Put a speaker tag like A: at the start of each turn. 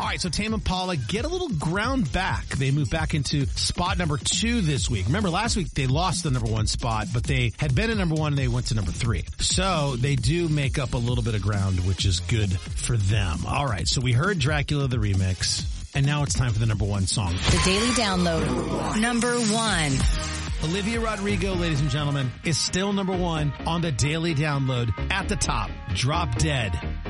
A: right, so Tame Impala get a little ground back. They move back into spot number 2 this week. Remember, last week they lost the number 1 spot, but they had been at number 1 and they went to number 3. So they do make up a little bit of ground, which is good for them. All right, so we heard Dracula, the remix, and now it's time for the number 1 song.
B: The Daily Download, number 1.
A: Olivia Rodrigo, ladies and gentlemen, is still number 1 on the Daily Download at the top. Drop Dead.